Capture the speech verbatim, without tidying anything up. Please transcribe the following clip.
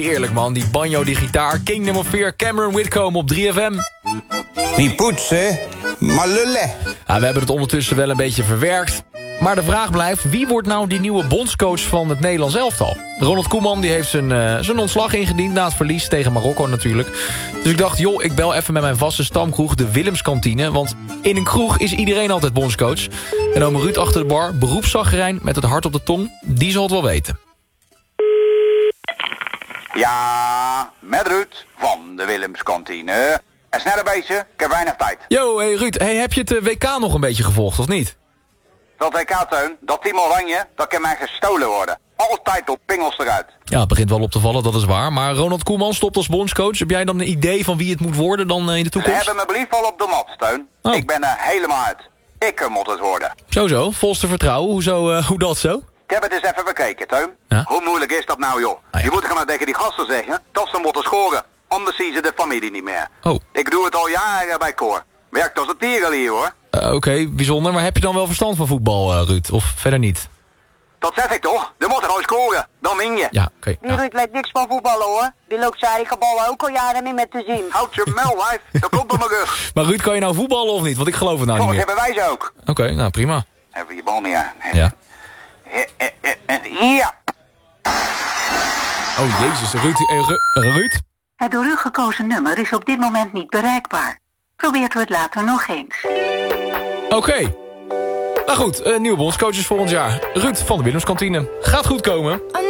heerlijk man, die banjo, die gitaar. Kingdom of Fear, Cameron Whitcomb op drie F M. Wie poetsen, maar lullen. Ja, we hebben het ondertussen wel een beetje verwerkt. Maar de vraag blijft, wie wordt nou die nieuwe bondscoach van het Nederlands elftal? Ronald Koeman die heeft zijn, uh, zijn ontslag ingediend na het verlies tegen Marokko natuurlijk. Dus ik dacht, joh, ik bel even met mijn vaste stamkroeg, de Willemskantine. Want in een kroeg is iedereen altijd bondscoach. En ome Ruud achter de bar, beroepszaggerijn met het hart op de tong, die zal het wel weten. Ja, met Ruud van de Willemskantine. En sneller bezig, ik heb weinig tijd. Yo, hey Ruud, hey, heb je het W K nog een beetje gevolgd, of niet? Dat W K-teun, dat team Oranje, dat kan mij gestolen worden. Altijd op pingels eruit. Ja, het begint wel op te vallen, dat is waar. Maar Ronald Koeman stopt als bondscoach. Heb jij dan een idee van wie het moet worden dan in de toekomst? Ze hebben me blieft al op de mat, Steun. Oh. Ik ben er helemaal uit. Ik moet het worden. Zo zo, volste vertrouwen. Hoezo, uh, hoe dat zo? Ik heb het eens even bekeken, Teun. Ja? Hoe moeilijk is dat nou, joh? Ah, ja. Je moet gaan tegen die gasten zeggen dat ze moeten scoren. Anders zien ze de familie niet meer. Oh. Ik doe het al jaren bij Cor. Werkt als een tierenlier, hoor. Uh, Oké, okay, bijzonder. Maar heb je dan wel verstand van voetbal, uh, Ruud? Of verder niet? Dat zeg ik toch? Je moet er al scoren. Dan win je. Ja, oké. Okay, Die ja. Ruud weet niks van voetballen hoor. Die loopt zijn eigen ballen ook al jaren niet meer te zien. Houd je mel, wijf. Dat komt op mijn rug. Maar Ruud, kan je nou voetballen of niet? Want ik geloof het nou niet Volgens meer. hebben wij ze ook. Oké, okay, nou prima. Even je bal meer. Ja. Ja. Oh jezus, Ruud. Eh, Ru Ruud? Het door u gekozen nummer is op dit moment niet bereikbaar. Probeert u het later nog eens. Oké. Okay. Nou goed, uh, nieuwe bondscoaches volgend jaar. Ruud van de Willemskantine. Gaat goed komen.